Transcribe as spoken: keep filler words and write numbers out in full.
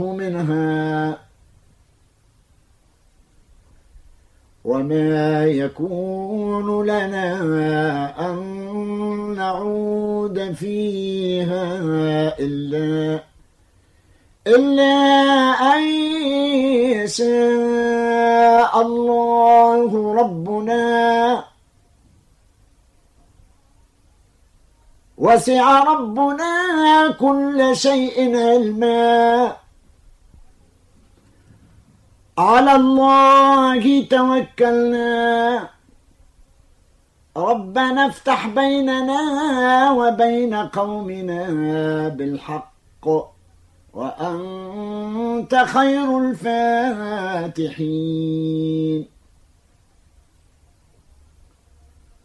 منها وما يكون لنا أن نعود فيها إلا إلا أن يشاء الله ربنا وسع ربنا كل شيء علما على الله توكلنا ربنا افتح بيننا وبين قومنا بالحق وأنت خير الفاتحين